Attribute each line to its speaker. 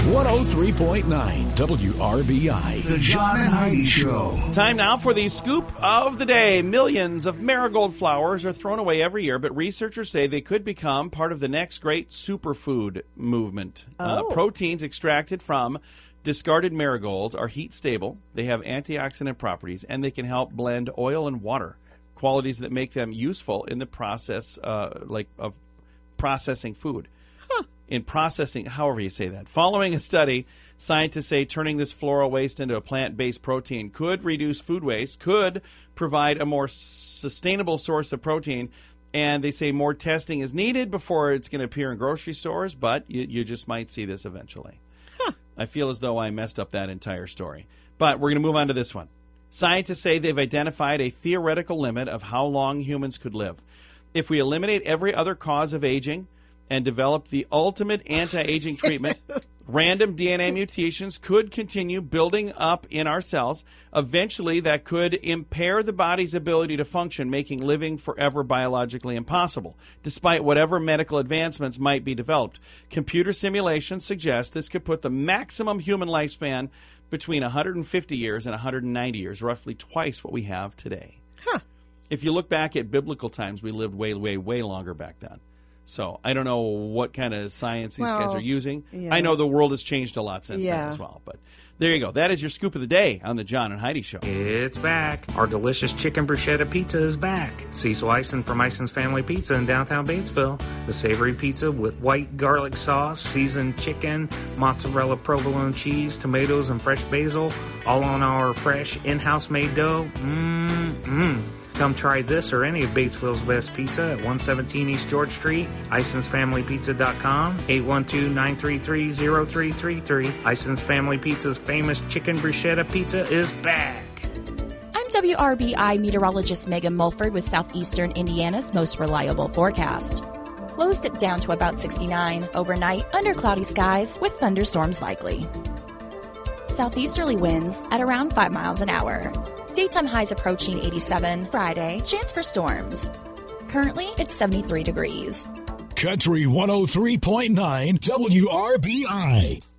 Speaker 1: 103.9 WRBI.
Speaker 2: The John and Heidi Show.
Speaker 3: Time now for the scoop of the day. Millions of marigold flowers are thrown away every year, but researchers say they could become part of the next great superfood movement. Proteins extracted from discarded marigolds are heat stable, they have antioxidant properties, and they can help blend oil and water, qualities that make them useful in the process of processing food. In processing, however you say that. Following a study, scientists say turning this floral waste into a plant-based protein could reduce food waste, could provide a more sustainable source of protein, and they say more testing is needed before it's going to appear in grocery stores, but you just might see this eventually. I feel as though I messed up that entire story. But we're going to move on to this one. Scientists say they've identified a theoretical limit of how long humans could live. If we eliminate every other cause of aging and develop the ultimate anti-aging treatment, random DNA mutations could continue building up in our cells. Eventually, that could impair the body's ability to function, making living forever biologically impossible, despite whatever medical advancements might be developed. Computer simulations suggest this could put the maximum human lifespan between 150 years and 190 years, roughly twice what we have today. If you look back at biblical times, we lived way, way, way longer back then. So I don't know what kind of science these guys are using. Yeah. I know the world has changed a lot since then as well. But there you go. That is your scoop of the day on the John and Heidi Show.
Speaker 4: It's back. Our delicious chicken bruschetta pizza is back. Cecil Eisen from Eisen's Family Pizza in downtown Batesville. The savory pizza with white garlic sauce, seasoned chicken, mozzarella provolone cheese, tomatoes, and fresh basil, all on our fresh in-house made dough. Come try this or any of Batesville's best pizza at 117 East George Street, IsonsFamilyPizza.com, 812-933-0333. Ison's Family Pizza's famous chicken bruschetta pizza is back.
Speaker 5: I'm WRBI meteorologist Megan Mulford with Southeastern Indiana's most reliable forecast. Lows dip down to about 69 overnight under cloudy skies with thunderstorms likely. Southeasterly winds at around 5 miles an hour. Daytime highs approaching 87. Friday, chance for storms. Currently, it's 73 degrees.
Speaker 1: Country 103.9 WRBI.